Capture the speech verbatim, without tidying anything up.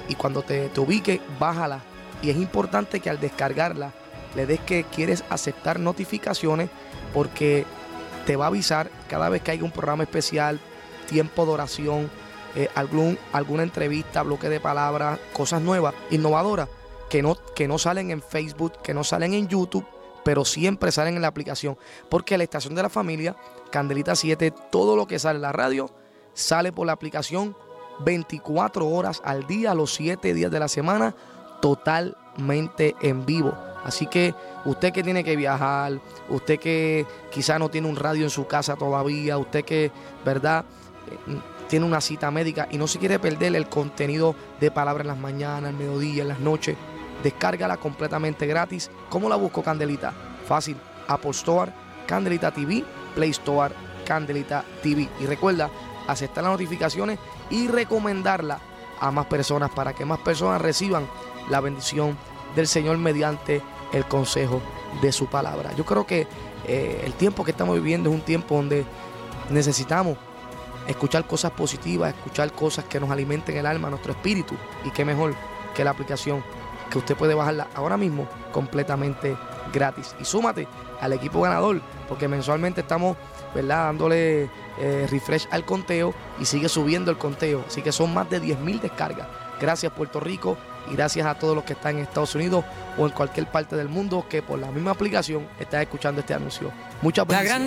y cuando te, te ubique, bájala. Y es importante que al descargarla le des que quieres aceptar notificaciones, porque te va a avisar cada vez que haya un programa especial, tiempo de oración, eh, algún, alguna entrevista, bloque de palabras, cosas nuevas, innovadoras, que no, que no salen en Facebook, que no salen en YouTube, pero siempre salen en la aplicación. Porque la estación de la familia, Candelita siete, todo lo que sale en la radio, sale por la aplicación veinticuatro horas al día, los siete días de la semana, totalmente en vivo. Así que usted que tiene que viajar, usted que quizá no tiene un radio en su casa todavía, usted que, ¿verdad?, eh, tiene una cita médica y no se quiere perder el contenido de Palabra en las mañanas, al mediodía, en las noches, descárgala completamente gratis. ¿Cómo la busco, Candelita? Fácil. Apple Store, Candelita T V, Play Store, Candelita T V. Y recuerda, aceptar las notificaciones y recomendarla a más personas para que más personas reciban la bendición del Señor mediante el consejo de su palabra. Yo creo que eh, el tiempo que estamos viviendo es un tiempo donde necesitamos escuchar cosas positivas, escuchar cosas que nos alimenten el alma, nuestro espíritu. Y qué mejor que la aplicación, que usted puede bajarla ahora mismo completamente gratis. Y súmate al equipo ganador, porque mensualmente estamos, ¿verdad?, dándole eh, refresh al conteo y sigue subiendo el conteo. Así que son más de diez mil descargas. Gracias, Puerto Rico, y gracias a todos los que están en Estados Unidos o en cualquier parte del mundo que por la misma aplicación están escuchando este anuncio. Muchas gracias.